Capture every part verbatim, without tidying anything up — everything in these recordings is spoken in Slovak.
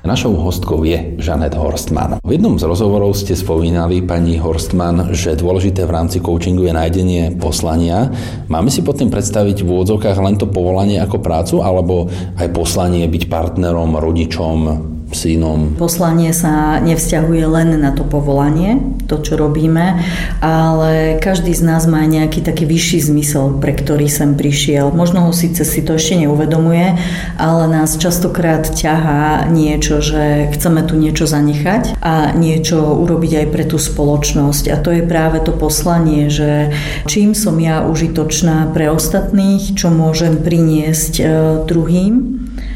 Našou hostkou je Žanet Horstmann. V jednom z rozhovorov ste spomínali, pani Horstmann, že dôležité v rámci coachingu je nájdenie poslania. Máme si pod tým predstaviť v úvodzovkách len to povolanie ako prácu, alebo aj poslanie byť partnerom, rodičom, synom? Poslanie sa nevzťahuje len na to povolanie, to, čo robíme, ale každý z nás má nejaký taký vyšší zmysel, pre ktorý sem prišiel. Možno ho síce si to ešte neuvedomuje, ale nás častokrát ťahá niečo, že chceme tu niečo zanechať a niečo urobiť aj pre tú spoločnosť. A to je práve to poslanie, že čím som ja užitočná pre ostatných, čo môžem priniesť e, druhým,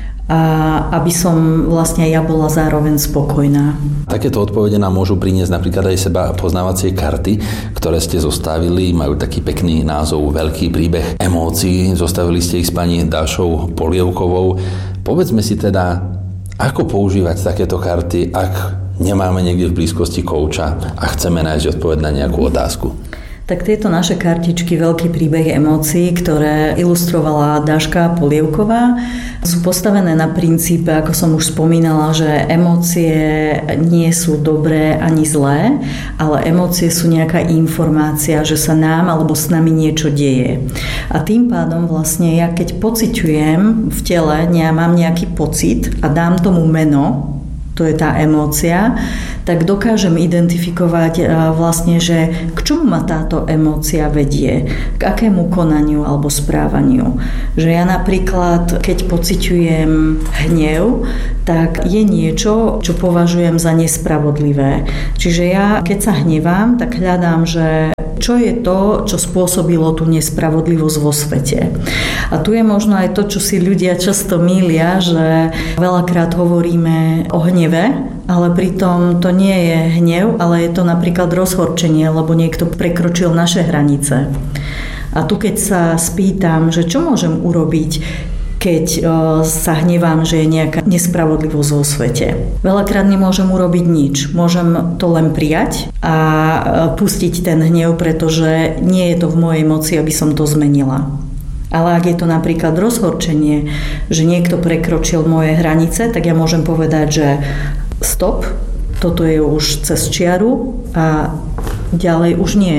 a aby som vlastne ja bola zároveň spokojná. Takéto odpovede nám môžu priniesť napríklad aj seba poznávacie karty, ktoré ste zostavili, majú taký pekný názov Veľký príbeh emócií. Zostavili ste ich s pani Dášou Polievkovou. Povedzme si teda, ako používať takéto karty, ak nemáme niekde v blízkosti kouča a chceme nájsť odpoveď na nejakú otázku. Tak tieto naše kartičky Veľký príbeh emócií, ktoré ilustrovala Dáška Polievková, sú postavené na princípe, ako som už spomínala, že emócie nie sú dobré ani zlé, ale emócie sú nejaká informácia, že sa nám alebo s nami niečo deje. A tým pádom vlastne ja keď pociťujem v tele, ja mám nejaký pocit a dám tomu meno, to je tá emócia, tak dokážem identifikovať vlastne, že k čomu ma táto emócia vedie, k akému konaniu alebo správaniu. Že ja napríklad, keď pociťujem hnev, tak je niečo, čo považujem za nespravodlivé. Čiže ja, keď sa hnevám, tak hľadám, že čo je to, čo spôsobilo tú nespravodlivosť vo svete. A tu je možno aj to, čo si ľudia často mýlia, že veľakrát hovoríme o hneve, ale pritom to nie je hnev, ale je to napríklad rozhorčenie, lebo niekto prekročil naše hranice. A tu keď sa spýtam, že čo môžem urobiť, keď sa hnevám, že je nejaká nespravodlivosť vo svete. Veľakrát nemôžem urobiť nič. Môžem to len prijať a pustiť ten hnev, pretože nie je to v mojej moci, aby som to zmenila. Ale ak je to napríklad rozhorčenie, že niekto prekročil moje hranice, tak ja môžem povedať, že stop, toto je už cez čiaru a ďalej už nie.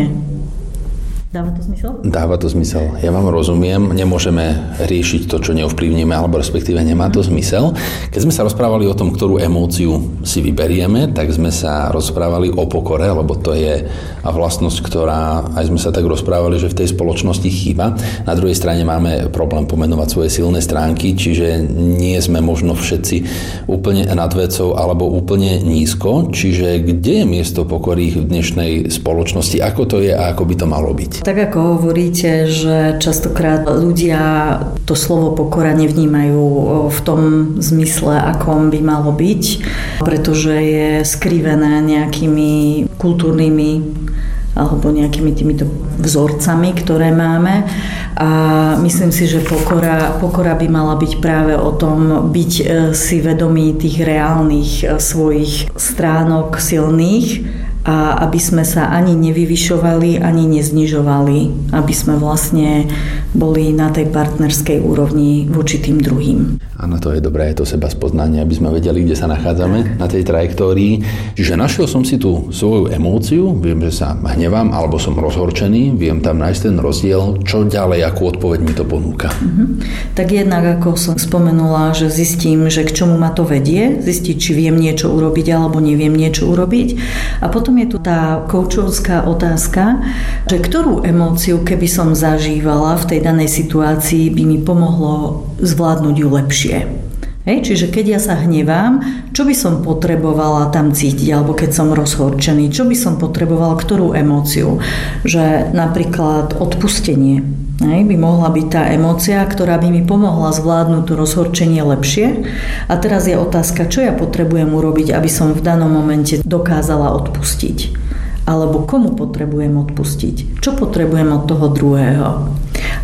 Dáva to zmysel? Dáva to zmysel. Ja vám rozumiem. Nemôžeme riešiť to, čo neovplyvníme, alebo respektíve nemá to zmysel. Keď sme sa rozprávali o tom, ktorú emóciu si vyberieme, tak sme sa rozprávali o pokore, lebo to je vlastnosť, ktorá, aj sme sa tak rozprávali, že v tej spoločnosti chýba. Na druhej strane máme problém pomenovať svoje silné stránky, čiže nie sme možno všetci úplne nad vecou alebo úplne nízko. Čiže kde je miesto pokory v dnešnej spoločnosti? Ako to je a ako by to malo byť? Tak ako hovoríte, že častokrát ľudia to slovo pokora nevnímajú v tom zmysle, akom by malo byť, pretože je skrivené nejakými kultúrnymi alebo nejakými týmito vzorcami, ktoré máme. A myslím si, že pokora, pokora by mala byť práve o tom byť si vedomý tých reálnych svojich stránok silných, a aby sme sa ani nevyvyšovali, ani neznižovali, aby sme vlastne boli na tej partnerskej úrovni voči tým druhým. Áno, to je dobré, je to seba spoznanie, aby sme vedeli, kde sa nachádzame na tej trajektórii. Čiže našiel som si tú svoju emóciu, viem, že sa hnevám, alebo som rozhorčený, viem tam nájsť ten rozdiel, čo ďalej, akú odpoveď mi to ponúka. Uh-huh. Tak jednak, ako som spomenula, že zistím, že k čomu ma to vedie, zistiť, či viem niečo urobiť, alebo neviem niečo urobiť. A potom je tu tá koučovská otázka, že ktorú emóciu, keby som zažívala v tej danej situácii, by mi pomohlo zvládnuť ju lepšie. Hej, čiže keď ja sa hnevám, čo by som potrebovala tam cítiť, alebo keď som rozhorčený, čo by som potrebovala, ktorú emóciu, že napríklad odpustenie, hej, by mohla byť tá emócia, ktorá by mi pomohla zvládnuť to rozhorčenie lepšie. A teraz je otázka, čo ja potrebujem urobiť, aby som v danom momente dokázala odpustiť. Alebo komu potrebujem odpustiť? Čo potrebujem od toho druhého?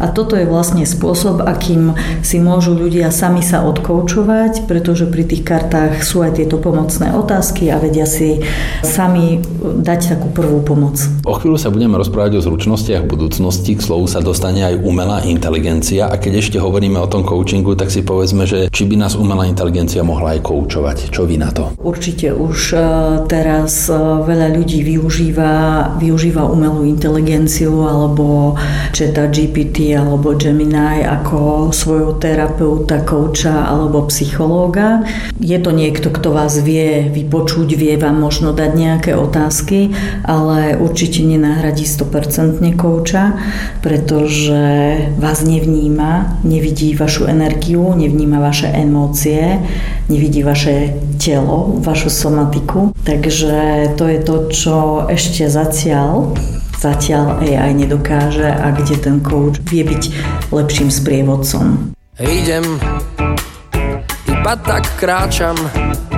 A toto je vlastne spôsob, akým si môžu ľudia sami sa odkoučovať, pretože pri tých kartách sú aj tieto pomocné otázky a vedia si sami dať takú prvú pomoc. O chvíľu sa budeme rozprávať o zručnostiach budúcnosti, k slovu sa dostane aj umelá inteligencia a keď ešte hovoríme o tom coachingu, tak si povedzme, že či by nás umelá inteligencia mohla aj koučovať. Čo vy na to? Určite už teraz veľa ľudí využíva, využíva umelú inteligenciu alebo Chata G P T alebo Gemini ako svojho terapeuta, kouča alebo psychológa. Je to niekto, kto vás vie vypočuť, vie vám možno dať nejaké otázky, ale určite nenahradí sto percent kouča, pretože vás nevníma, nevidí vašu energiu, nevníma vaše emócie, nevidí vaše telo, vašu somatiku. Takže to je to, čo ešte zatiaľ zatiaľ á í nedokáže a kde ten coach vie byť lepším sprievodcom. Idem, iba tak kráčam,